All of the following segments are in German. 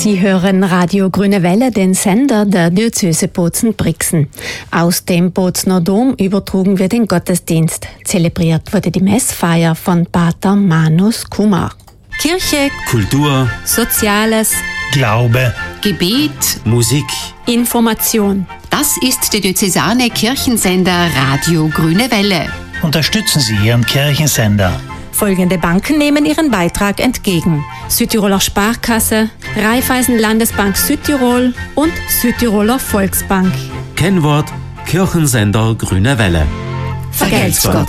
Sie hören Radio Grüne Welle, den Sender der Diözese Bozen-Brixen. Aus dem Bozener Dom übertrugen wir den Gottesdienst. Zelebriert wurde die Messfeier von Pater Manus Kumar. Kirche, Kultur, Soziales, Glaube, Gebet, Musik, Information. Das ist der diözesane Kirchensender Radio Grüne Welle. unterstützen Sie Ihren Kirchensender. Folgende Banken nehmen ihren Beitrag entgegen: Südtiroler Sparkasse, Raiffeisen Landesbank Südtirol und Südtiroler Volksbank. Kennwort Kirchensender Grüne Welle. Vergelt's Gott.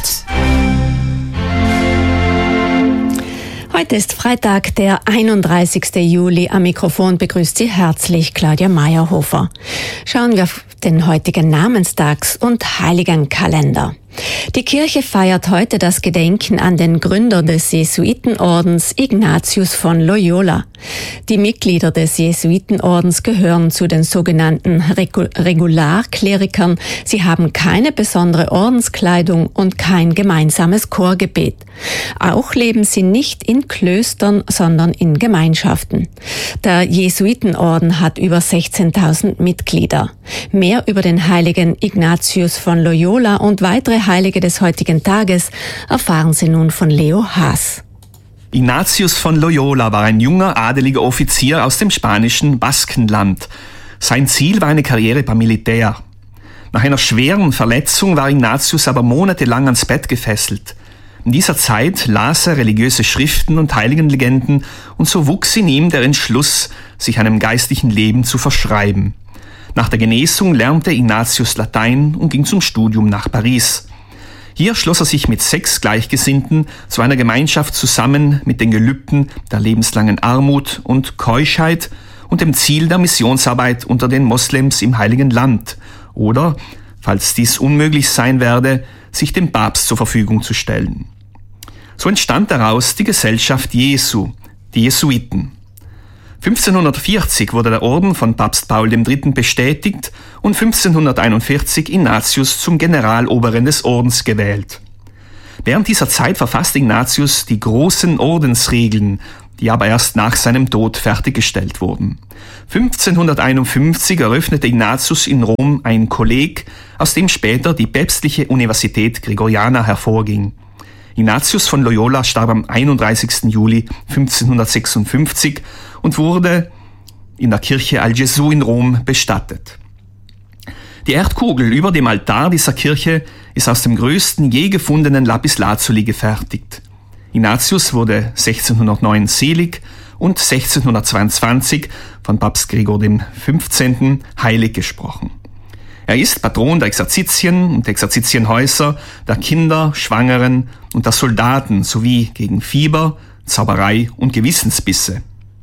Heute ist Freitag, der 31. Juli. Am Mikrofon begrüßt Sie herzlich Claudia Meyerhofer. Schauen wir auf den heutigen Namenstags- und Heiligenkalender. Die Kirche feiert heute das Gedenken an den Gründer des Jesuitenordens, Ignatius von Loyola. Die Mitglieder des Jesuitenordens gehören zu den sogenannten Regularklerikern. Sie haben keine besondere Ordenskleidung und kein gemeinsames Chorgebet. Auch leben sie nicht in Klöstern, sondern in Gemeinschaften. Der Jesuitenorden hat über 16.000 Mitglieder. Mehr über den heiligen Ignatius von Loyola und weitere Heilige des heutigen Tages erfahren Sie nun von Leo Haas. Ignatius von Loyola war ein junger, adeliger Offizier aus dem spanischen Baskenland. Sein Ziel war eine Karriere beim Militär. Nach einer schweren Verletzung war Ignatius aber monatelang ans Bett gefesselt. In dieser Zeit las er religiöse Schriften und Heiligenlegenden und so wuchs in ihm der Entschluss, sich einem geistlichen Leben zu verschreiben. Nach der Genesung lernte Ignatius Latein und ging zum Studium nach Paris. Hier schloss er sich mit 6 Gleichgesinnten zu einer Gemeinschaft zusammen mit den Gelübden der lebenslangen Armut und Keuschheit und dem Ziel der Missionsarbeit unter den Moslems im Heiligen Land oder, falls dies unmöglich sein werde, sich dem Papst zur Verfügung zu stellen. So entstand daraus die Gesellschaft Jesu, die Jesuiten. 1540 wurde der Orden von Papst Paul III. Bestätigt und 1541 Ignatius zum Generaloberen des Ordens gewählt. Während dieser Zeit verfasste Ignatius die großen Ordensregeln, die aber erst nach seinem Tod fertiggestellt wurden. 1551 eröffnete Ignatius in Rom ein Kolleg, aus dem später die päpstliche Universität Gregoriana hervorging. Ignatius von Loyola starb am 31. Juli 1556 und wurde in der Kirche Al Gesù in Rom bestattet. Die Erdkugel über dem Altar dieser Kirche ist aus dem größten je gefundenen Lapislazuli gefertigt. Ignatius wurde 1609 selig und 1622 von Papst Gregor XV. Heilig gesprochen. Er ist Patron der Exerzitien und Exerzitienhäuser, der Kinder, Schwangeren und der Soldaten sowie gegen Fieber, Zauberei und Gewissensbisse.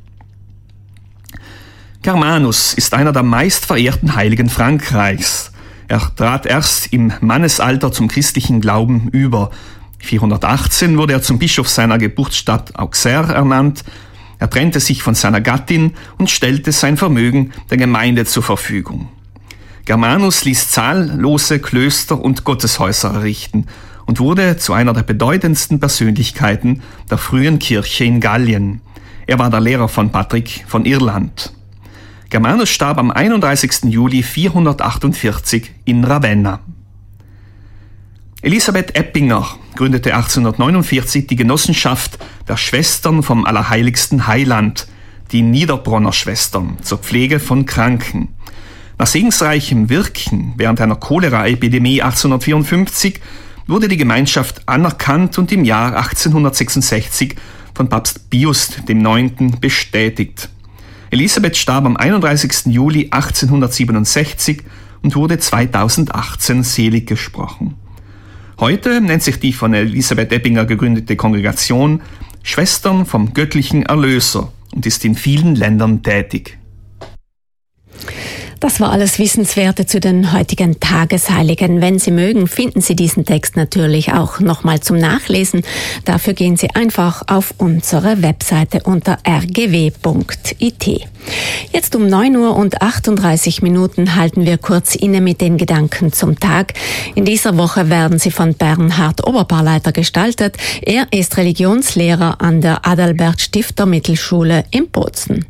Germanus ist einer der meistverehrten Heiligen Frankreichs. Er trat erst im Mannesalter zum christlichen Glauben über. 418 wurde er zum Bischof seiner Geburtsstadt Auxerre ernannt. Er trennte sich von seiner Gattin und stellte sein Vermögen der Gemeinde zur Verfügung. Germanus ließ zahllose Klöster und Gotteshäuser errichten und wurde zu einer der bedeutendsten Persönlichkeiten der frühen Kirche in Gallien. Er war der Lehrer von Patrick von Irland. Germanus starb am 31. Juli 448 in Ravenna. Elisabeth Eppinger gründete 1849 die Genossenschaft der Schwestern vom Allerheiligsten Heiland, die Niederbronner Schwestern, zur Pflege von Kranken. Nach segensreichem Wirken während einer Cholera-Epidemie 1854 wurde die Gemeinschaft anerkannt und im Jahr 1866 von Papst Pius IX. Bestätigt. Elisabeth starb am 31. Juli 1867 und wurde 2018 selig gesprochen. Heute nennt sich die von Elisabeth Eppinger gegründete Kongregation Schwestern vom göttlichen Erlöser und ist in vielen Ländern tätig. Das war alles Wissenswerte zu den heutigen Tagesheiligen. Wenn Sie mögen, finden Sie diesen Text natürlich auch nochmal zum Nachlesen. Dafür gehen Sie einfach auf unsere Webseite unter rgw.it. Jetzt um 9:38 Uhr halten wir kurz inne mit den Gedanken zum Tag. In dieser Woche werden sie von Bernhard Oberbarleiter gestaltet. Er ist Religionslehrer an der Adalbert Stifter Mittelschule in Bozen.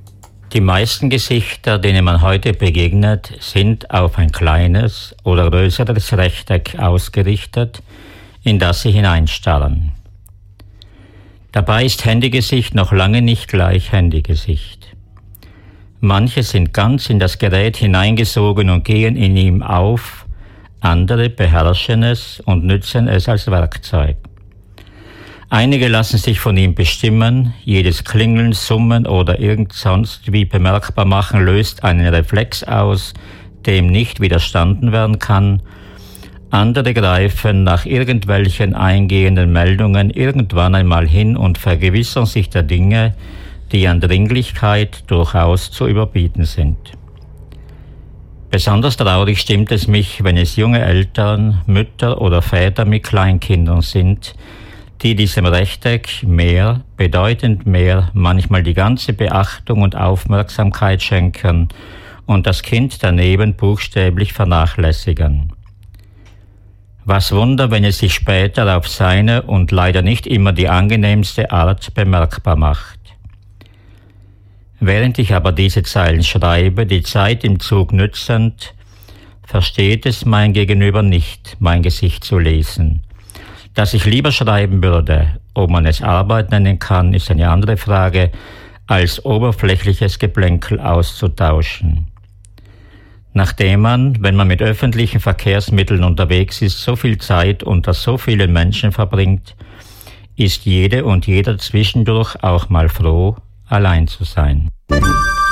Die meisten Gesichter, denen man heute begegnet, sind auf ein kleines oder größeres Rechteck ausgerichtet, in das sie hineinstarren. Dabei ist Handygesicht noch lange nicht gleich Handygesicht. Manche sind ganz in das Gerät hineingesogen und gehen in ihm auf, andere beherrschen es und nützen es als Werkzeug. Einige lassen sich von ihm bestimmen, jedes Klingeln, Summen oder irgend sonst wie bemerkbar machen löst einen Reflex aus, dem nicht widerstanden werden kann. Andere greifen nach irgendwelchen eingehenden Meldungen irgendwann einmal hin und vergewissern sich der Dinge, die an Dringlichkeit durchaus zu überbieten sind. Besonders traurig stimmt es mich, wenn es junge Eltern, Mütter oder Väter mit Kleinkindern sind, die diesem Rechteck mehr, bedeutend mehr, manchmal die ganze Beachtung und Aufmerksamkeit schenken und das Kind daneben buchstäblich vernachlässigen. Was Wunder, wenn es sich später auf seine und leider nicht immer die angenehmste Art bemerkbar macht. Während ich aber diese Zeilen schreibe, die Zeit im Zug nützend, versteht es mein Gegenüber nicht, mein Gesicht zu lesen. Dass ich lieber schreiben würde, ob man es Arbeit nennen kann, ist eine andere Frage, als oberflächliches Geplänkel auszutauschen. Nachdem man, wenn man mit öffentlichen Verkehrsmitteln unterwegs ist, so viel Zeit unter so vielen Menschen verbringt, ist jede und jeder zwischendurch auch mal froh, allein zu sein.